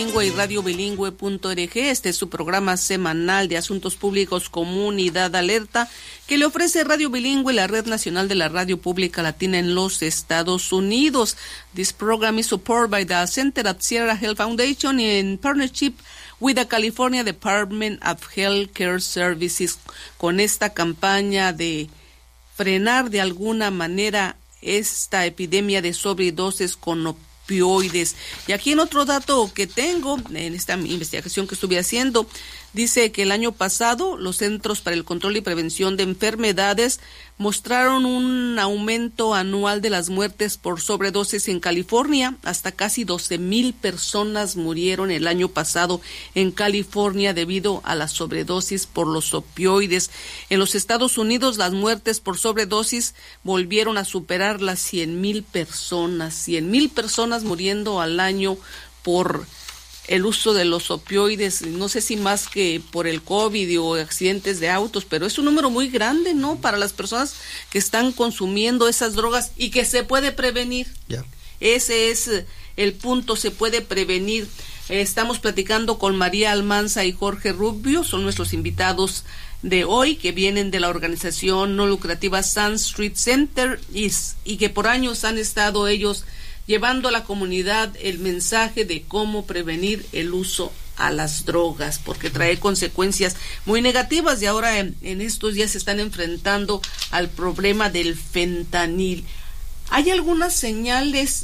Y radiobilingüe.org. Este es su programa semanal de asuntos públicos Comunidad Alerta, que le ofrece Radio Bilingüe, la red nacional de la radio pública latina en los Estados Unidos. This program is supported by the Center at Sierra Health Foundation in partnership with the California Department of Health Care Services, con esta campaña de frenar de alguna manera esta epidemia de sobredosis con opioides. Y aquí en otro dato que tengo, en esta investigación que estuve haciendo, dice que el año pasado los Centros para el Control y Prevención de Enfermedades mostraron un aumento anual de las muertes por sobredosis en California. Hasta casi 12,000 personas murieron el año pasado en California debido a la sobredosis por los opioides. En los Estados Unidos, las muertes por sobredosis volvieron a superar las 100,000 personas. 100,000 personas muriendo al año por el uso de los opioides, no sé si más que por el COVID o accidentes de autos, pero es un número muy grande, ¿no? Para las personas que están consumiendo esas drogas y que se puede prevenir. Yeah. Ese es el punto, se puede prevenir. Estamos platicando con María Almanza y Jorge Rubio, son nuestros invitados de hoy, que vienen de la organización no lucrativa Sand Street Center y que por años han estado ellos llevando a la comunidad el mensaje de cómo prevenir el uso a las drogas, porque trae consecuencias muy negativas, y ahora en estos días se están enfrentando al problema del fentanil. ¿Hay algunas señales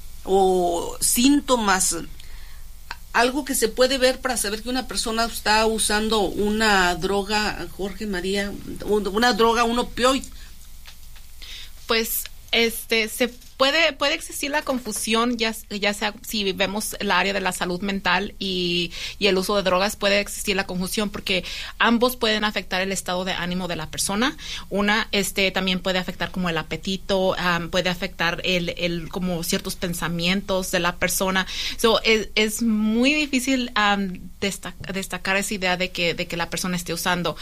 o síntomas, algo que se puede ver para saber que una persona está usando una droga, Jorge, María, una droga, un opioide? Pues se puede existir la confusión, ya sea si vemos el área de la salud mental y el uso de drogas, puede existir la confusión porque ambos pueden afectar el estado de ánimo de la persona. También puede afectar como el apetito, puede afectar el como ciertos pensamientos de la persona. Es muy difícil destacar esa idea de que la persona esté usando.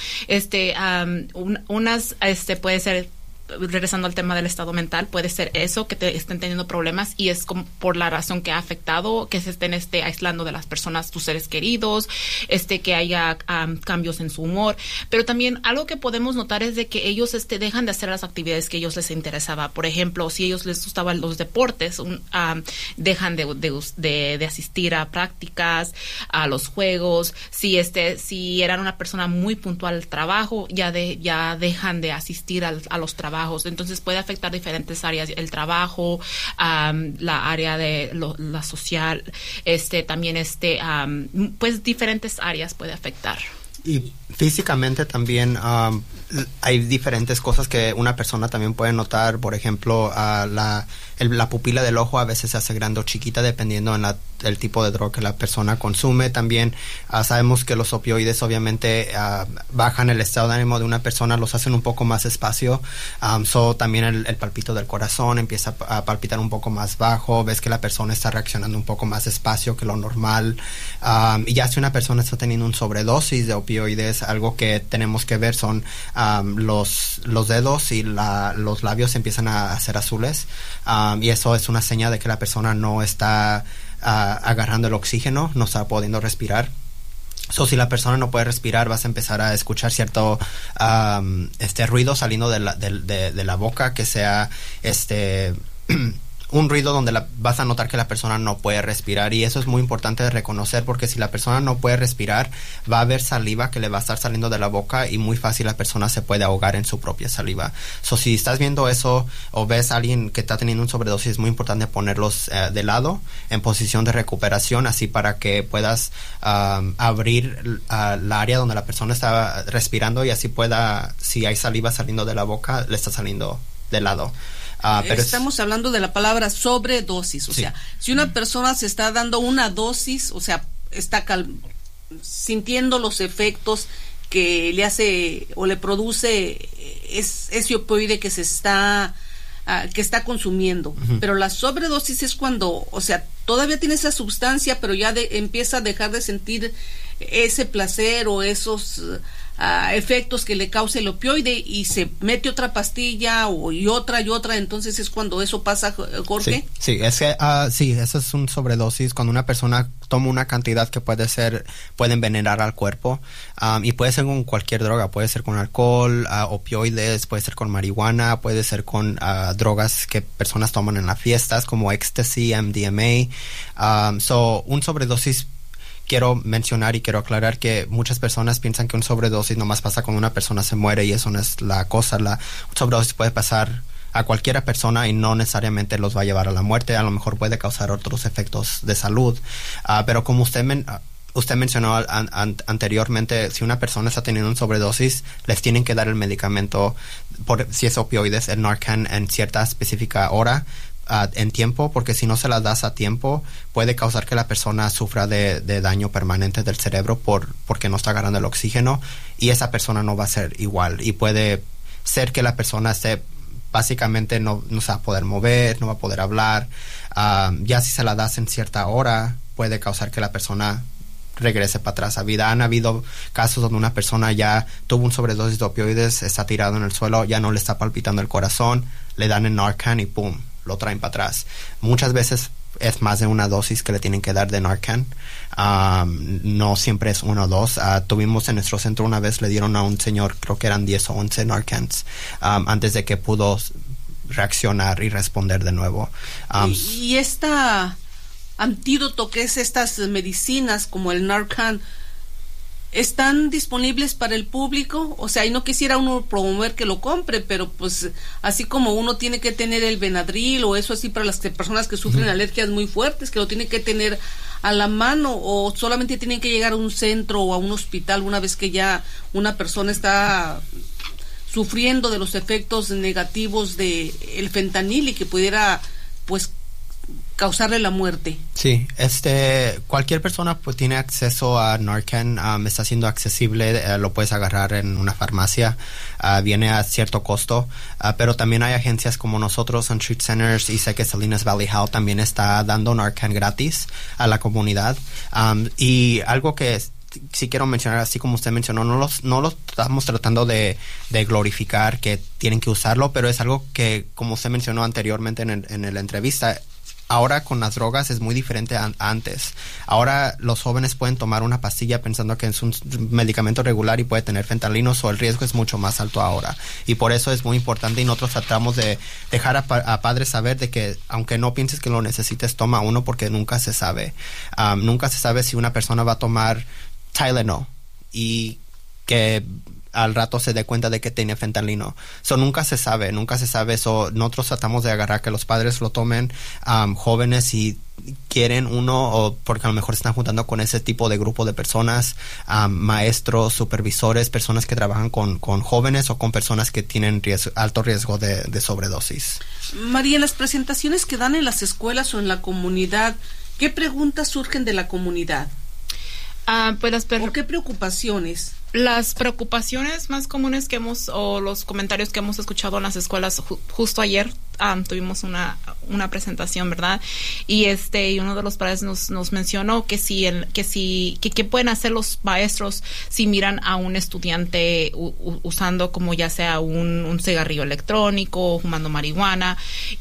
Puede ser, regresando al tema del estado mental, puede ser eso, que te estén teniendo problemas y es como por la razón que ha afectado, que se estén aislando de las personas, tus seres queridos, que haya cambios en su humor. Pero también algo que podemos notar es de que ellos dejan de hacer las actividades que a ellos les interesaba. Por ejemplo, si a ellos les gustaban los deportes, dejan de asistir a prácticas, a los juegos. Si eran una persona muy puntual al trabajo, ya dejan de asistir a los trabajos. Entonces puede afectar diferentes áreas, el trabajo, la área de la social, también pues diferentes áreas puede afectar. Y físicamente también hay diferentes cosas que una persona también puede notar. Por ejemplo, la pupila del ojo a veces se hace grande o chiquita dependiendo el tipo de droga que la persona consume. También sabemos que los opioides obviamente bajan el estado de ánimo de una persona, los hacen un poco más despacio. También el palpito del corazón empieza a palpitar un poco más bajo. Ves que la persona está reaccionando un poco más despacio que lo normal. Y ya si una persona está teniendo un sobredosis de opioides, algo que tenemos que ver son los dedos y los labios empiezan a hacer azules. Y eso es una señal de que la persona no está agarrando el oxígeno, no está pudiendo respirar. Si la persona no puede respirar, vas a empezar a escuchar cierto ruido saliendo de la boca, que sea un ruido donde vas a notar que la persona no puede respirar, y eso es muy importante de reconocer, porque si la persona no puede respirar, va a haber saliva que le va a estar saliendo de la boca y muy fácil la persona se puede ahogar en su propia saliva. Si estás viendo eso o ves a alguien que está teniendo un sobredosis, es muy importante ponerlos de lado en posición de recuperación, así para que puedas abrir la área donde la persona está respirando y así pueda, si hay saliva saliendo de la boca, le está saliendo de lado. Pero estamos hablando de la palabra sobredosis, o sea, si una persona se está dando una dosis, o sea, está sintiendo los efectos que le hace o le produce ese opioide que está consumiendo. Uh-huh. Pero la sobredosis es cuando, o sea, todavía tiene esa sustancia, pero ya empieza a dejar de sentir ese placer o esos efectos que le causa el opioide y se mete otra pastilla y otra, entonces es cuando eso pasa, Jorge. Sí, es que sí, eso es un sobredosis, cuando una persona toma una cantidad que puede envenenar al cuerpo, y puede ser con cualquier droga, puede ser con alcohol, opioides, puede ser con marihuana, puede ser con drogas que personas toman en las fiestas como ecstasy, MDMA. Un sobredosis, quiero mencionar y quiero aclarar que muchas personas piensan que un sobredosis nomás pasa cuando una persona se muere, y eso no es la cosa. Un sobredosis puede pasar a cualquiera persona y no necesariamente los va a llevar a la muerte. A lo mejor puede causar otros efectos de salud. Pero como usted mencionó anteriormente, si una persona está teniendo un sobredosis, les tienen que dar el medicamento, si es opioides, el Narcan, en cierta específica hora, en tiempo, porque si no se las das a tiempo, puede causar que la persona sufra de daño permanente del cerebro porque no está agarrando el oxígeno, y esa persona no va a ser igual, y puede ser que la persona básicamente no se va a poder mover, no va a poder hablar. Ya si se la das en cierta hora, puede causar que la persona regrese para atrás a vida. Han habido casos donde una persona ya tuvo un sobredosis de opioides, está tirado en el suelo, ya no le está palpitando el corazón, le dan el Narcan y ¡pum!, lo traen para atrás. Muchas veces es más de una dosis que le tienen que dar de Narcan. No siempre es 1 o 2. Tuvimos en nuestro centro una vez, le dieron a un señor, creo que eran 10 o 11 Narcans, antes de que pudo reaccionar y responder de nuevo. Y antídoto, que es estas medicinas como el Narcan, ¿están disponibles para el público? O sea, y no quisiera uno promover que lo compre, pero pues así como uno tiene que tener el Benadryl o eso así para las personas que sufren alergias muy fuertes, que lo tienen que tener a la mano, o solamente tienen que llegar a un centro o a un hospital una vez que ya una persona está sufriendo de los efectos negativos de el fentanil y que pudiera pues causarle la muerte. Sí, cualquier persona pues tiene acceso a Narcan. Está siendo accesible, lo puedes agarrar en una farmacia, viene a cierto costo, pero también hay agencias como nosotros, On Street Centers, y sé que Salinas Valley Health también está dando Narcan gratis a la comunidad. Y algo que sí quiero mencionar, así como usted mencionó, no los estamos tratando de glorificar que tienen que usarlo, pero es algo que, como usted mencionó anteriormente en la entrevista, ahora con las drogas es muy diferente a antes. Ahora los jóvenes pueden tomar una pastilla pensando que es un medicamento regular y puede tener fentanilo, o el riesgo es mucho más alto ahora. Y por eso es muy importante, y nosotros tratamos de dejar a padres saber de que aunque no pienses que lo necesites, toma uno, porque nunca se sabe. Nunca se sabe si una persona va a tomar Tylenol y que al rato se dé cuenta de que tiene fentanilo. Nunca se sabe. Nosotros tratamos de agarrar que los padres lo tomen, jóvenes, si quieren uno, o porque a lo mejor se están juntando con ese tipo de grupo de personas, maestros, supervisores, personas que trabajan con jóvenes o con personas que tienen alto riesgo de sobredosis. María, en las presentaciones que dan en las escuelas o en la comunidad, ¿qué preguntas surgen de la comunidad? Pues ¿O qué preocupaciones? Las preocupaciones más comunes o los comentarios que hemos escuchado en las escuelas, justo ayer tuvimos una presentación, ¿verdad? Y y uno de los padres nos mencionó que qué pueden hacer los maestros si miran a un estudiante usando como ya sea un cigarrillo electrónico, fumando marihuana,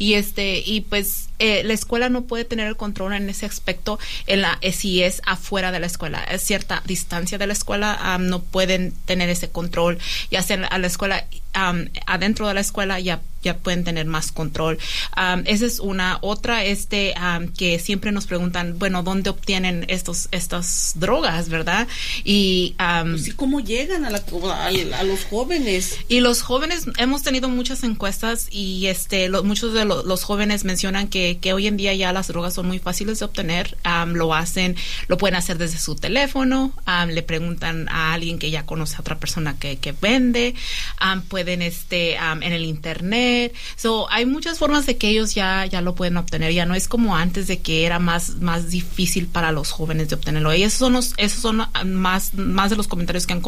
y pues la escuela no puede tener el control en ese aspecto si es afuera de la escuela, a cierta distancia de la escuela, no pueden tener ese control, ya sea a la escuela, adentro de la escuela ya pueden tener más control. Esa es otra, que siempre nos preguntan, bueno, ¿dónde obtienen estas drogas, verdad? Y pues, ¿y cómo llegan a los jóvenes? Y los jóvenes, hemos tenido muchas encuestas, y muchos de los jóvenes mencionan que hoy en día ya las drogas son muy fáciles de obtener. Lo pueden hacer desde su teléfono, le preguntan a alguien que ya conoce a otra persona que vende, pueden en el internet. Hay muchas formas de que ellos ya lo pueden obtener. Ya no es como antes, de que era más difícil para los jóvenes de obtenerlo. Y esos son más de los comentarios que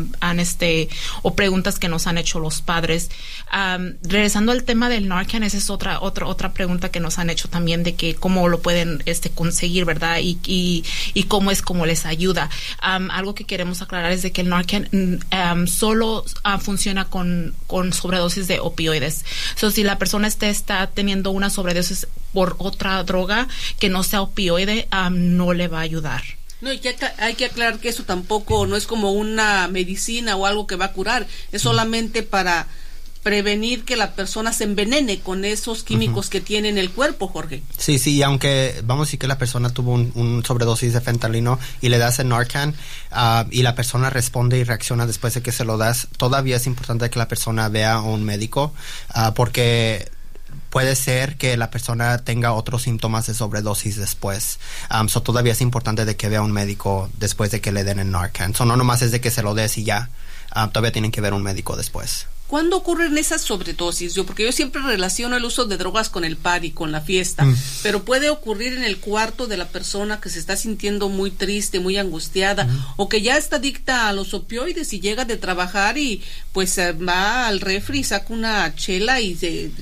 o preguntas que nos han hecho los padres. Regresando al tema del Narcan, esa es otra pregunta que nos han hecho también, de que cómo lo pueden conseguir, ¿verdad? Y cómo les ayuda. Algo que queremos aclarar es de que el Narcan solo funciona con sobredosis de opioides. Si la persona está teniendo una sobredosis por otra droga que no sea opioide, no le va a ayudar. No, y que hay que aclarar que eso tampoco no es como una medicina o algo que va a curar, es solamente para prevenir que la persona se envenene con esos químicos que tiene en el cuerpo, Jorge. Sí, y aunque vamos a decir que la persona tuvo un sobredosis de fentanilo y le das el Narcan y la persona responde y reacciona después de que se lo das, todavía es importante que la persona vea a un médico porque puede ser que la persona tenga otros síntomas de sobredosis después. Todavía es importante de que vea a un médico después de que le den el Narcan. No nomás es de que se lo des y ya. Todavía tienen que ver a un médico después. ¿Cuándo ocurren esas sobredosis? Porque yo siempre relaciono el uso de drogas con el party, con la fiesta, pero puede ocurrir en el cuarto de la persona que se está sintiendo muy triste, muy angustiada, o que ya está adicta a los opioides y llega de trabajar y pues va al refri, saca una chela y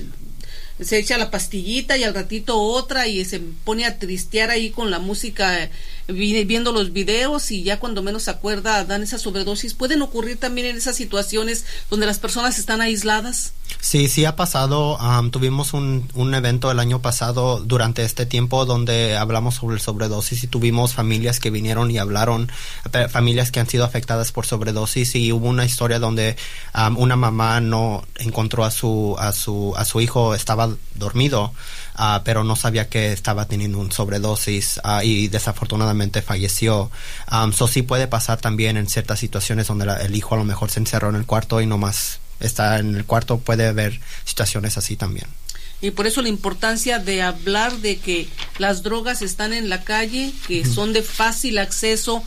se echa la pastillita y al ratito otra y se pone a tristear ahí con la música, viendo los videos, y ya cuando menos se acuerda dan esa sobredosis. ¿Pueden ocurrir también en esas situaciones donde las personas están aisladas? Sí ha pasado. Tuvimos un evento el año pasado durante este tiempo donde hablamos sobre el sobredosis y tuvimos familias que vinieron y hablaron, familias que han sido afectadas por sobredosis, y hubo una historia donde una mamá no encontró a su hijo, estaba dormido, pero no sabía que estaba teniendo un sobredosis y desafortunadamente falleció. Sí puede pasar también en ciertas situaciones donde el hijo a lo mejor se encerró en el cuarto y nomás está en el cuarto. Puede haber situaciones así también. Y por eso la importancia de hablar de que las drogas están en la calle, que son de fácil acceso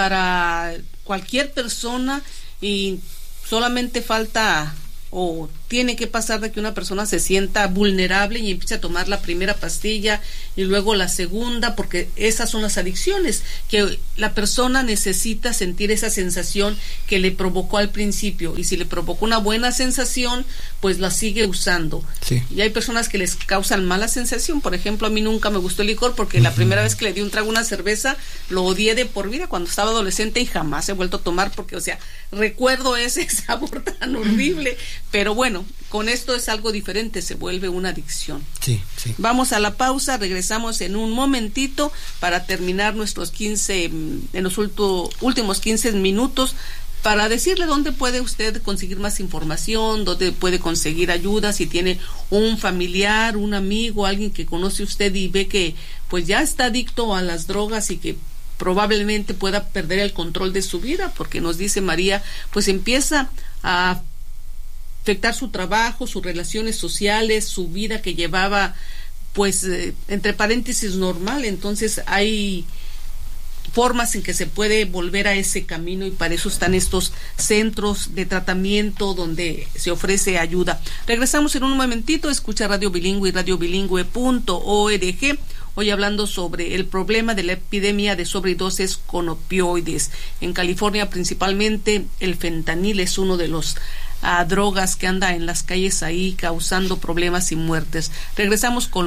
para cualquier persona, y solamente falta o tiene que pasar de que una persona se sienta vulnerable y empiece a tomar la primera pastilla y luego la segunda, porque esas son las adicciones, que la persona necesita sentir esa sensación que le provocó al principio, y si le provocó una buena sensación, pues la sigue usando. Sí. Y hay personas que les causan mala sensación. Por ejemplo, a mí nunca me gustó el licor porque la primera vez que le di un trago a una cerveza lo odié de por vida cuando estaba adolescente y jamás he vuelto a tomar porque, recuerdo ese sabor tan horrible. Pero bueno, con esto es algo diferente, se vuelve una adicción. Sí. Vamos a la pausa, regresamos en un momentito para terminar nuestros 15, en los últimos 15 minutos, para decirle dónde puede usted conseguir más información, dónde puede conseguir ayuda, si tiene un familiar, un amigo, alguien que conoce usted y ve que pues ya está adicto a las drogas y que probablemente pueda perder el control de su vida, porque nos dice María, pues empieza a afectar su trabajo, sus relaciones sociales, su vida que llevaba, pues, entre paréntesis normal. Entonces hay formas en que se puede volver a ese camino, y para eso están estos centros de tratamiento donde se ofrece ayuda. Regresamos en un momentito. Escucha Radio Bilingüe y radiobilingüe.org. Hoy hablando sobre el problema de la epidemia de sobredosis con opioides. En California principalmente el fentanil es uno de los drogas que anda en las calles ahí causando problemas y muertes. Regresamos con